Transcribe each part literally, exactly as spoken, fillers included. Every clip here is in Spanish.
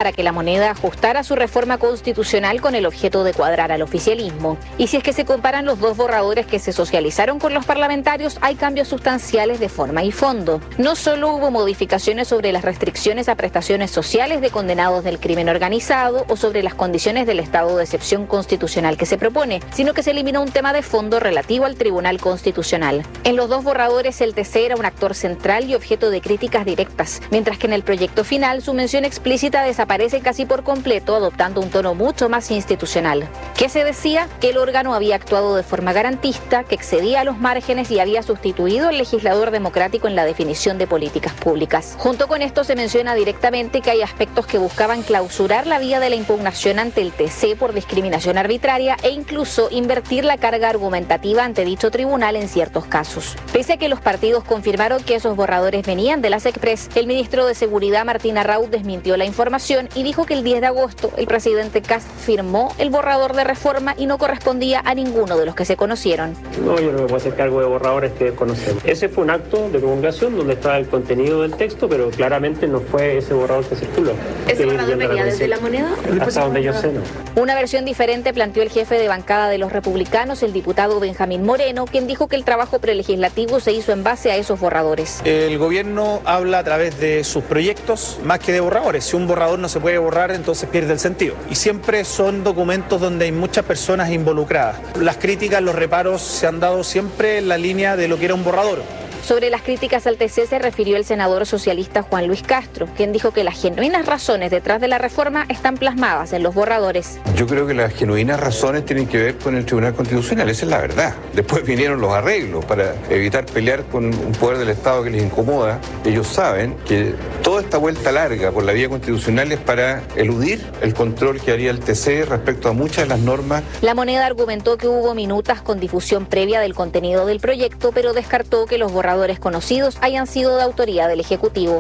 para que La Moneda ajustara su reforma constitucional con el objeto de cuadrar al oficialismo. Y si es que se comparan los dos borradores que se socializaron con los parlamentarios, hay cambios sustanciales de forma y fondo. No solo hubo modificaciones sobre las restricciones a prestaciones sociales de condenados del crimen organizado o sobre las condiciones del estado de excepción constitucional que se propone, sino que se eliminó un tema de fondo relativo al Tribunal Constitucional. En los dos borradores el T C era un actor central y objeto de críticas directas, mientras que en el proyecto final su mención explícita desaparece casi por completo, adoptando un tono mucho más institucional. ¿Qué se decía? Que el órgano había actuado de forma garantista, que excedía los márgenes y había sustituido al legislador democrático en la definición de políticas públicas. Junto con esto se menciona directamente que hay aspectos que buscaban clausurar la vía de la impugnación ante el T C por discriminación arbitraria e incluso invertir la carga argumentativa ante dicho tribunal en ciertos casos. Pese a que los partidos confirmaron que esos borradores venían de las Express, el ministro de Seguridad Martín Arraud desmintió la información y dijo que el diez de agosto el presidente Kast firmó el borrador de reforma y no correspondía a ninguno de los que se conocieron. No, yo no me puedo hacer cargo de borradores que conocemos. Ese fue un acto de promulgación donde estaba el contenido del texto, pero claramente no fue ese borrador que circuló. ¿Ese borrador venía desde La Moneda? Hasta donde yo sé, no. Una versión diferente planteó el jefe de bancada de los republicanos, el diputado Benjamín Moreno, quien dijo que el trabajo prelegislativo se hizo en base a esos borradores. El gobierno habla a través de sus proyectos más que de borradores. Si un borrador no se puede borrar, entonces pierde el sentido. Y siempre son documentos donde hay muchas personas involucradas. Las críticas, los reparos se han dado siempre en la línea de lo que era un borrador. Sobre las críticas al T C se refirió el senador socialista Juan Luis Castro, quien dijo que las genuinas razones detrás de la reforma están plasmadas en los borradores. Yo creo que las genuinas razones tienen que ver con el Tribunal Constitucional, esa es la verdad. Después vinieron los arreglos para evitar pelear con un poder del Estado que les incomoda. Ellos saben que toda esta vuelta larga por la vía constitucional es para eludir el control que haría el T C respecto a muchas de las normas. La Moneda argumentó que hubo minutas con difusión previa del contenido del proyecto, pero descartó que los borradores conocidos hayan sido de autoría del Ejecutivo.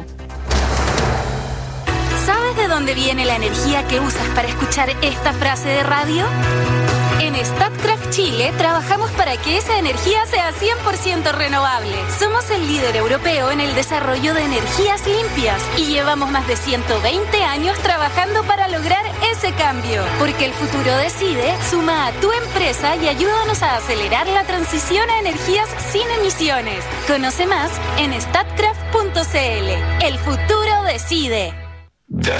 ¿Sabes de dónde viene la energía que usas para escuchar esta frase de radio? En Statkraft Chile trabajamos para que esa energía sea cien por ciento renovable. Somos el líder europeo en el desarrollo de energías limpias y llevamos más de ciento veinte años trabajando para lograr ese cambio. Porque el futuro decide, suma a tu empresa y ayúdanos a acelerar la transición a energías sin emisiones. Conoce más en statkraft punto c l. El futuro decide.